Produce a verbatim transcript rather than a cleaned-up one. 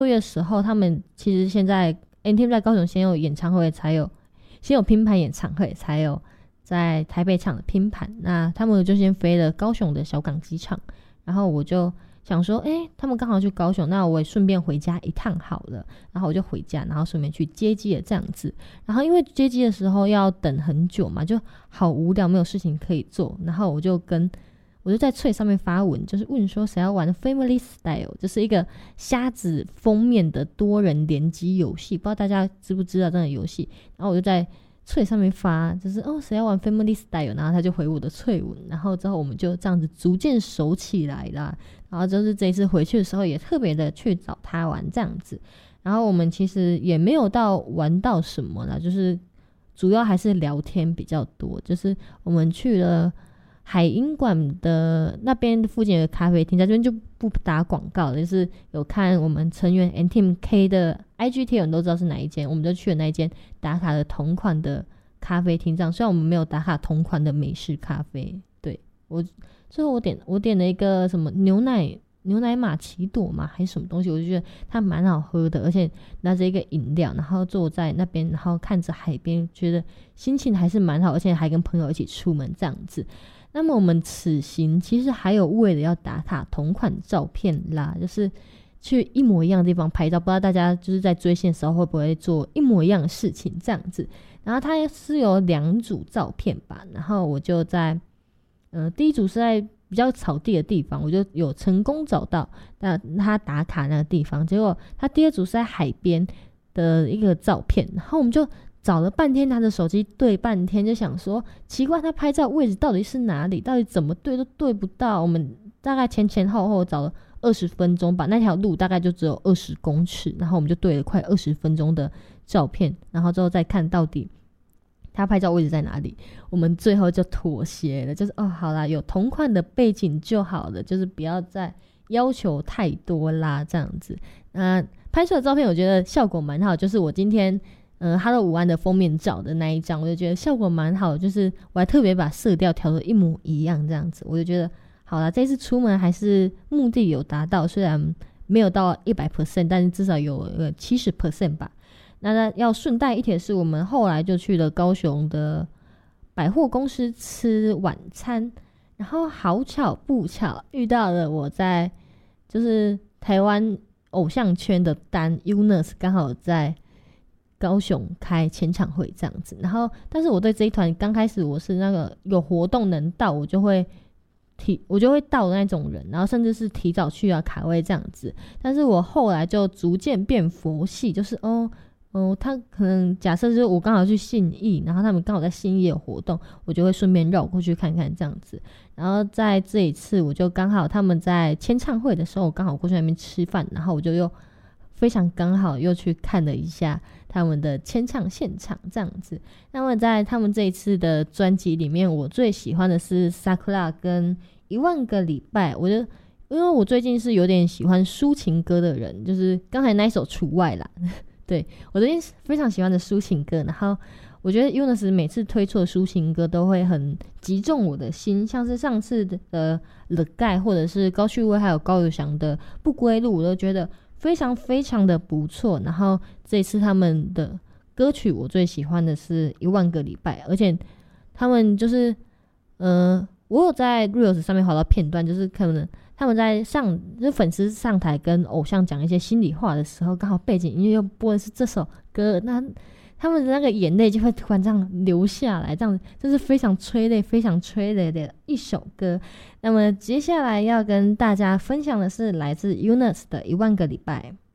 六月的时候，他们其实现在 N T M 在高雄先有演唱会，才有先有拼盘演唱会，才有在台北场的拼盘。那他们就先飞了高雄的小港机场，然后我就想说，哎、欸，他们刚好去高雄，那我也顺便回家一趟好了。然后我就回家，然后顺便去接机了这样子。然后因为接机的时候要等很久嘛，就好无聊，没有事情可以做。然后我就跟我就在脆上面发文，就是问说谁要玩 Family Style， 就是一个虾子封面的多人联机游戏，不知道大家知不知道这个游戏。然后我就在脆上面发，就是哦谁要玩 Family Style， 然后他就回我的脆文，然后之后我们就这样子逐渐熟起来啦。然后就是这一次回去的时候也特别的去找他玩这样子。然后我们其实也没有到玩到什么啦，就是主要还是聊天比较多。就是我们去了海音馆的那边附近有个咖啡厅，在这边就不打广告了，就是有看我们成员 N T M K 的 I G 贴文都知道是哪一间，我们就去了那一间打卡的同款的咖啡厅这样。虽然我们没有打卡同款的美式咖啡，对，我最后我点我点了一个什么牛奶牛奶玛奇朵嘛还是什么东西，我就觉得它蛮好喝的，而且拿着一个饮料，然后坐在那边，然后看着海边，觉得心情还是蛮好，而且还跟朋友一起出门这样子。那么我们此行其实还有为了要打卡同款照片啦，就是去一模一样的地方拍照，不知道大家就是在追线的时候会不会做一模一样的事情这样子。然后它是有两组照片吧，然后我就在呃第一组是在比较草地的地方，我就有成功找到那他打卡那个地方。结果他第二组是在海边的一个照片，然后我们就找了半天，拿着手机对半天，就想说奇怪他拍照位置到底是哪里，到底怎么对都对不到。我们大概前前后后找了二十分钟吧，那条路大概就只有二十公尺，然后我们就对了快二十分钟的照片，然后之后再看到底他拍照位置在哪里。我们最后就妥协了，就是哦好啦，有同款的背景就好了，就是不要再要求太多啦这样子。那拍出的照片我觉得效果蛮好，就是我今天呃Hello午安的封面照的那一张，我就觉得效果蛮好，就是我还特别把色调调得一模一样这样子。我就觉得好啦，这次出门还是目的有达到，虽然没有到 百分之百， 但是至少有个 百分之七十 吧。那要顺带一提的是，我们后来就去了高雄的百货公司吃晚餐，然后好巧不巧遇到了我在就是台湾偶像圈的单 Unis 刚好在高雄开签唱会这样子。然后但是我对这一团刚开始我是那个有活动能到我就会提我就会到的那种人，然后甚至是提早去啊卡位这样子。但是我后来就逐渐变佛系，就是哦哦，他可能假设就是我刚好去信义，然后他们刚好在信义有活动，我就会顺便绕过去看看这样子。然后在这一次我就刚好他们在签唱会的时候，我刚好过去那边吃饭，然后我就又非常刚好又去看了一下他们的签唱现场这样子。那么在他们这一次的专辑里面，我最喜欢的是 Sakura 跟一万个礼拜。我就因为我最近是有点喜欢抒情歌的人，就是刚才那一首除外啦对，我最近非常喜欢的抒情歌，然后我觉得 Unis 每次推出的抒情歌都会很击中我的心，像是上次的 The Guy 或者是高旭威还有高友翔的不归路，我都觉得非常非常的不错。然后这一次他们的歌曲我最喜欢的是一万个礼拜，而且他们就是呃，我有在 Reels 上面滑到片段，就是可能他们在上就粉丝上台跟偶像讲一些心里话的时候，刚好背景音乐又播的是这首歌，那他们的那个眼泪就会突然这样流下来，这样就是非常催泪非常催泪的一首歌。那么接下来要跟大家分享的是来自 Unis 的一万个礼拜。